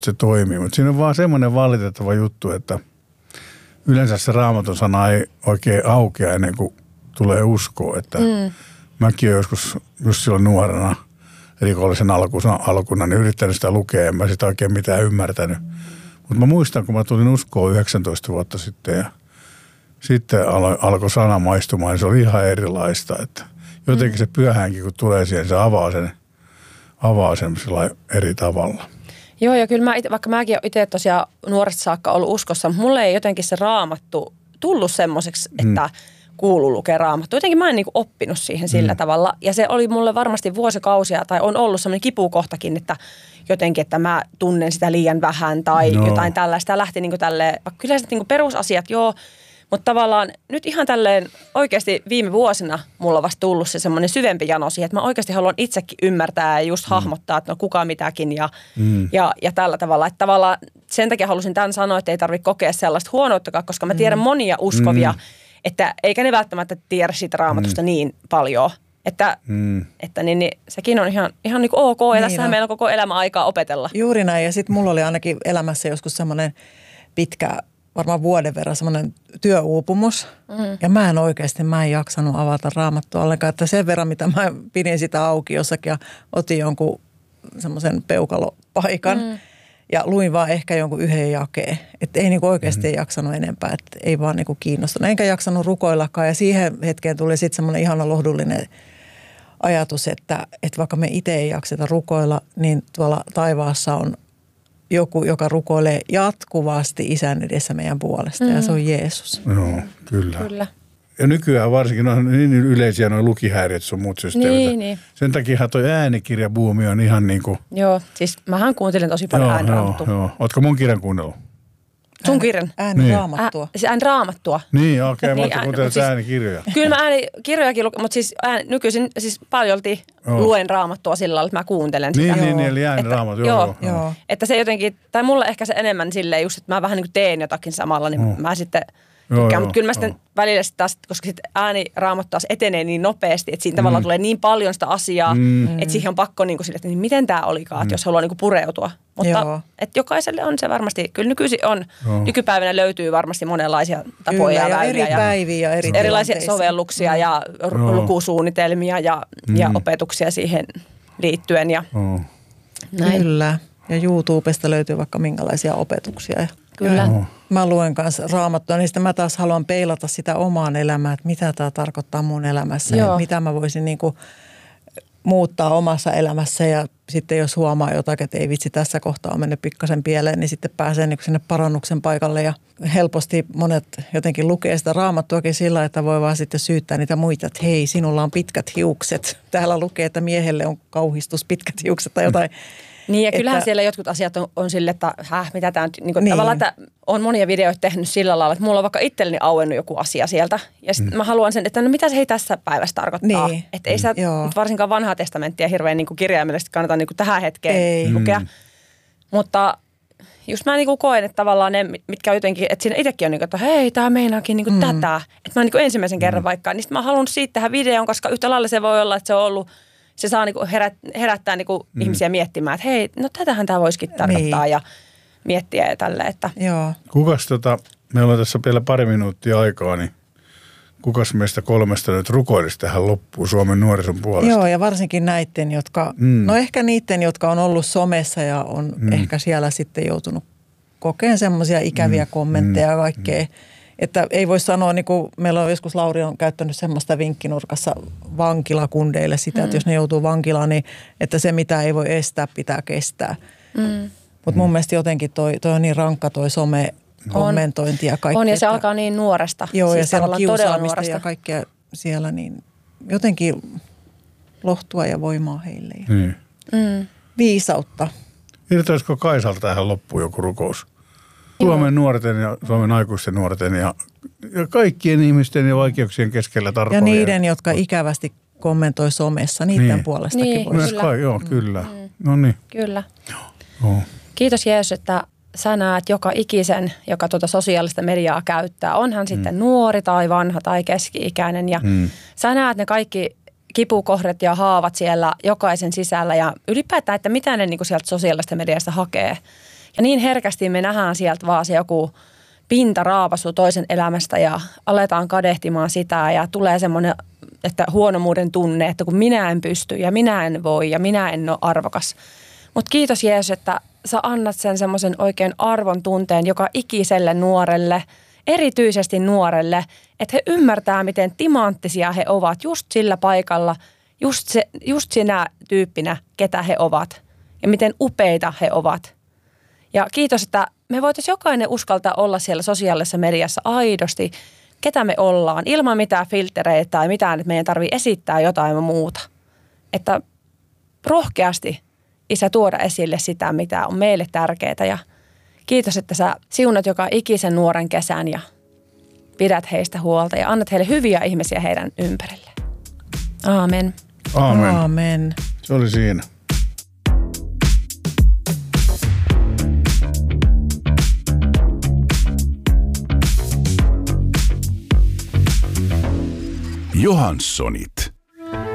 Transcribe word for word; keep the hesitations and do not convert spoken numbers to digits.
se toimii. Mutta siinä on vaan semmoinen valitettava juttu, että yleensä se Raamatun sana ei oikein aukea ennen kuin tulee uskoa. Että mm. mäkin olen joskus just silloin nuorena rikollisen alkuna, alkuna niin yrittänyt sitä lukea. En mä sitä oikein mitään ymmärtänyt. Mutta mä muistan, kun mä tulin uskoon yhdeksäntoista vuotta sitten ja sitten alo, alkoi sana maistumaan, niin se oli ihan erilaista. Että jotenkin se pyhähenki, kun tulee siihen, se avaa sen, avaa sen eri tavalla. Joo, ja kyllä mä ite, vaikka mäkin olen itse tosiaan nuoresta saakka ollut uskossa, mutta mulle ei jotenkin se Raamattu tullut semmoiseksi, että mm. kuuluu lukea Raamattu. Jotenkin mä en niin kuin oppinut siihen sillä mm. tavalla. Ja se oli mulle varmasti vuosikausia, tai on ollut semmoinen kipukohtakin, että jotenkin, että mä tunnen sitä liian vähän tai no. jotain tällaista. Lähti niin kuin tälleen, kyllä se niin kuin perusasiat, joo. Mutta tavallaan nyt ihan tälleen oikeasti viime vuosina mulla on vasta tullut se semmoinen syvempi jano siihen, että mä oikeasti haluan itsekin ymmärtää ja just mm. hahmottaa, että no kuka mitäkin ja, mm. ja, ja tällä tavalla. Että tavallaan sen takia halusin tämän sanoa, että ei tarvitse kokea sellaista huonouttakaan, koska mä tiedän mm. monia uskovia, mm. että eikä ne välttämättä tiedä siitä Raamatusta mm. niin paljon. Että, mm. että niin, niin, sekin on ihan, ihan niin kuin ok ja niin tässähän on. Meillä on koko elämä aikaa opetella. Juuri näin ja sitten mulla oli ainakin elämässä joskus semmoinen pitkä varmaan vuoden verran semmoinen työuupumus. Mm. Ja mä en oikeasti, mä en jaksanut avata Raamattua ollenkaan. Että sen verran, mitä mä pidin sitä auki jossakin ja otin jonkun semmoisen peukalopaikan. Mm. Ja luin vaan ehkä jonkun yhden jakeen. Että ei niinku oikeasti mm. jaksanut enempää, että ei vaan niinku kiinnostunut. Enkä jaksanut rukoillakaan. Ja siihen hetkeen tuli sitten semmoinen ihana lohdullinen ajatus, että, että vaikka me itse ei jakseta rukoilla, niin tuolla taivaassa on joku, joka rukoilee jatkuvasti Isän edessä meidän puolesta, mm. ja se on Jeesus. Joo, kyllä. kyllä. Ja nykyään varsinkin on niin yleisiä nuo lukihäiriöt sun muut systeemit. Niin, niin. Sen takia toi äänikirjabuumi on ihan niin kuin... Joo, siis mähän kuuntelin tosi paljon joo, ääniraamattua. Joo, joo. Ootko mun kirjan kuunnellut? Sun kirjan? Ääniraamattua. Ä, ääniraamattua. Niin, okei, okay, niin, mä kuuntelet siis, äänikirjoja. Kyllä mä äänikirjojakin, mutta siis ään, nykyisin siis paljolti joo. luen Raamattua sillä lailla, että mä kuuntelen sitä. Niin, niin, eli ääniraamattua. Joo, joo, joo. joo. Että se jotenkin, tai mulle ehkä se enemmän silleen just, että mä vähän niin kuin teen jotakin samalla, niin oh. mä sitten... Tykkään, mutta kyllä mä sitten oh. välillä sitten taas, koska sitten ääniraamattu taas etenee niin nopeasti, että siinä mm. tavallaan tulee niin paljon sitä asiaa, mm. että siihen on pakko niin kuin sille, että niin miten tämä olikaan, mm. jos haluaa niin kuin pureutua. Mutta että jokaiselle on se varmasti, kyllä nykyisin on, Joo. nykypäivänä löytyy varmasti monenlaisia tapoja kyllä, ja väyliä. Eri päiviä ja eri erilaisia sovelluksia mm. ja Joo. lukusuunnitelmia ja, mm. ja opetuksia siihen liittyen. Ja oh. näin. Kyllä, ja YouTubesta löytyy vaikka minkälaisia opetuksia. Kyllä. Oh. Mä luen kanssa Raamattua, niin sitten mä taas haluan peilata sitä omaan elämään, että mitä tämä tarkoittaa mun elämässä ja mitä mä voisin niin kuin muuttaa omassa elämässä. Ja sitten jos huomaa jotakin, että ei vitsi, tässä kohtaa on mennyt pikkasen pieleen, niin sitten pääsee niin kuin sinne parannuksen paikalle. Ja helposti monet jotenkin lukee sitä Raamattuakin sillä, että voi vaan sitten syyttää niitä muita, että hei, sinulla on pitkät hiukset. Täällä lukee, että miehelle on kauhistus pitkät hiukset tai jotain. Niin ja kyllähän että, siellä jotkut asiat on, on sille, että häh, mitä tämä on, niin kuin, niin. tavallaan, että on monia videoita tehnyt sillä lailla, että mulla on vaikka itselleni auennut joku asia sieltä. Ja sitten mm. mä haluan sen, että no mitä se ei tässä päivässä tarkoittaa. Niin. Että ei sitä mm. varsinkaan vanhaa testamenttia hirveän niin kuin kirjaimellisesti kannata niin kuin tähän hetkeen ei. lukea. Mm. Mutta just mä niin kuin koen, että tavallaan ne, mitkä jotenkin, että siinä itsekin on niin kuin, että hei, tämä meinaakin niin kuin mm. tätä. Että mä niin kuin ensimmäisen mm. kerran vaikka, niin sitten mä haluan siitä tehdä videon, koska yhtä lailla se voi olla, että se on ollut... Se saa niinku herät, herättää niinku mm. ihmisiä miettimään, että hei, no tätähän tämä voisikin tarkoittaa niin. ja miettiä ja tälle, että... Joo. Kukas tota, meillä on tässä vielä pari minuuttia aikaa, niin kukas meistä kolmesta nyt rukoilisi tähän loppuun Suomen nuorison puolesta? Joo, ja varsinkin näiden, jotka, mm. no ehkä niiden, jotka on ollut somessa ja on mm. ehkä siellä sitten joutunut kokeen semmoisia ikäviä mm. kommentteja ja kaikkea. Mm. Että ei voi sanoa, niin kuin meillä on joskus Lauri on käyttänyt semmoista vinkkinurkassa vankilakundeille sitä, mm. että jos ne joutuu vankilaan, niin että se mitä ei voi estää, pitää kestää. Mm. Mutta mun mielestä jotenkin toi, toi on niin rankka toi some-kommentointi ja kaikki. On ja se että, alkaa niin nuoresta. Joo siis ja siellä on kiusaamista ja kaikkea siellä, niin jotenkin lohtua ja voimaa heille. Ja mm. Mm. Viisautta. Irtoisiko Kaisalta tähän loppuun joku rukous? Suomen nuorten ja Suomen aikuisten nuorten ja, ja kaikkien ihmisten ja vaikeuksien keskellä tarpeella. Ja niiden, jotka ikävästi kommentoi somessa, niiden niin. puolestakin niin, voisi. Myös kai, joo, kyllä. Mm. No niin. Kyllä. Joo. Kiitos Jeesus, että sä näet joka ikisen, joka tuota sosiaalista mediaa käyttää. Onhan mm. sitten nuori tai vanha tai keski-ikäinen ja mm. sä näet ne kaikki kipukohdat ja haavat siellä jokaisen sisällä ja ylipäätään, että mitä ne niin kuin sieltä sosiaalista mediasta hakee. Ja niin herkästi me nähdään sieltä vaan se joku pintaraapasu toisen elämästä ja aletaan kadehtimaan sitä ja tulee semmoinen, että huonomuuden tunne, että kun minä en pysty ja minä en voi ja minä en ole arvokas. Mutta kiitos Jeesus, että sä annat sen semmoisen oikein arvon tunteen joka ikiselle nuorelle, erityisesti nuorelle, että he ymmärtää, miten timanttisia he ovat just sillä paikalla, just, se, just sinä tyyppinä, ketä he ovat ja miten upeita he ovat. Ja kiitos, että me voitaisiin jokainen uskaltaa olla siellä sosiaalisessa mediassa aidosti, ketä me ollaan, ilman mitään filtereitä tai mitään, että meidän tarvitsee esittää jotain muuta. Että rohkeasti, Isä, tuoda esille sitä, mitä on meille tärkeää. Ja kiitos, että sä siunat joka ikisen nuoren kesän ja pidät heistä huolta ja annat heille hyviä ihmisiä heidän ympärille. Aamen. Aamen. Aamen. Se oli siinä. Johanssonit.